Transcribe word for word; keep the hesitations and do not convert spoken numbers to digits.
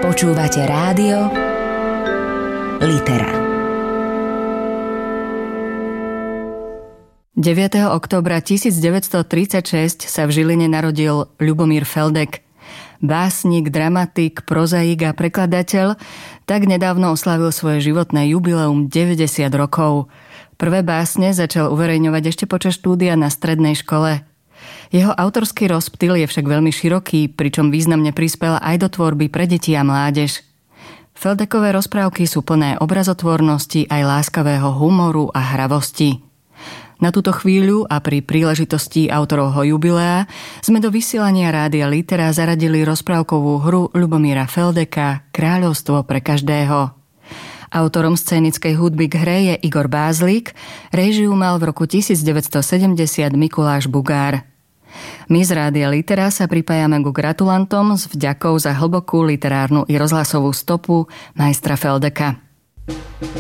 Počúvate rádio Litera. deviateho októbra tisícdeväťstotridsaťšesť sa v Žiline narodil Ľubomír Feldek. Básnik, dramatik, prozaik a prekladateľ tak nedávno oslavil svoje životné jubileum deväťdesiat rokov. Prvé básne začal uverejňovať ešte počas štúdia na strednej škole. Jeho autorský rozptyl je však veľmi široký, pričom významne prispel aj do tvorby pre deti a mládež. Feldekové rozprávky sú plné obrazotvornosti aj láskavého humoru a hravosti. Na túto chvíľu a pri príležitosti autorovho jubilea sme do vysielania Rádia Litera zaradili rozprávkovú hru Ľubomíra Feldeka Kráľovstvo pre každého. Autorom scénickej hudby k hre je Igor Bázlik, réžiu mal v roku devätnásťsedemdesiat Mikuláš Bugár. My z Rádia Litera sa pripájame ku gratulantom s vďakou za hlbokú literárnu i rozhlasovú stopu majstra Feldeka.